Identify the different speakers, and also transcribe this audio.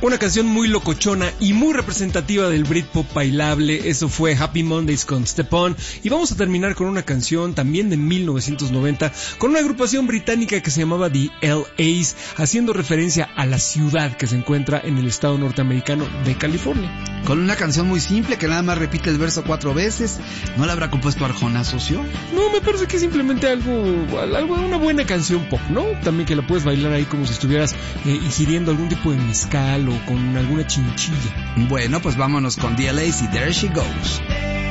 Speaker 1: Una canción muy locochona y muy representativa del Britpop bailable. Eso fue Happy Mondays con Step On. Y vamos a terminar con una canción también de 1990 con una agrupación británica que se llamaba The LAs, haciendo referencia a la ciudad que se encuentra en el estado norteamericano de California.
Speaker 2: Con una canción muy simple que nada más repite el verso 4 veces. ¿No la habrá compuesto Arjona, socio?
Speaker 1: No, me parece que es simplemente una buena canción pop, ¿no? También que la puedes bailar ahí como si estuvieras ingiriendo algún tipo de mezcal o con alguna chinchilla.
Speaker 2: Bueno, pues vámonos con The LAs y There She Goes.